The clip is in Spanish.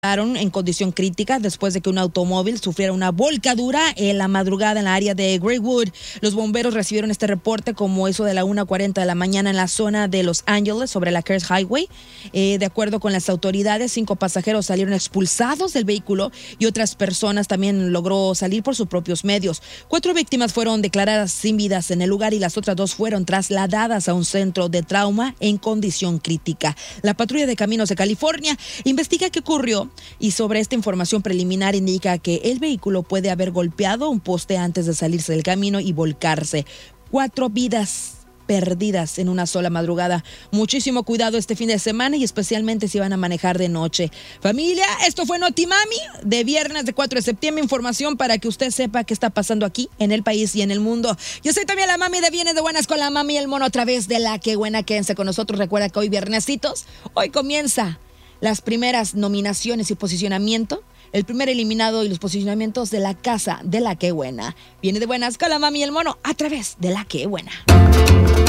en condición crítica después de que un automóvil sufriera una volcadura en la madrugada en la área de Greenwood. Los bomberos recibieron este reporte como eso de la 1:40 de la mañana en la zona de Los Ángeles sobre la Kearse Highway. De acuerdo con las autoridades, 5 pasajeros salieron expulsados del vehículo y otras personas también logró salir por sus propios medios. 4 víctimas fueron declaradas sin vidas en el lugar y las otras 2 fueron trasladadas a un centro de trauma en condición crítica. La patrulla de caminos de California investiga qué ocurrió y sobre esta información preliminar indica que el vehículo puede haber golpeado un poste antes de salirse del camino y volcarse. 4 vidas perdidas en una sola madrugada. Muchísimo cuidado este fin de semana y especialmente si van a manejar de noche. Familia, esto fue Notimami de viernes de 4 de septiembre. Información para que usted sepa qué está pasando aquí en el país y en el mundo. Yo soy también la mami de Vienes de Buenas con la mami y el mono a través de La Que Buena. Quédense con nosotros. Recuerda que hoy viernesitos, hoy comienza las primeras nominaciones y posicionamiento, el primer eliminado y los posicionamientos de la casa de La Que Buena. Viene de Buenas con la mami y el mono a través de La Que Buena.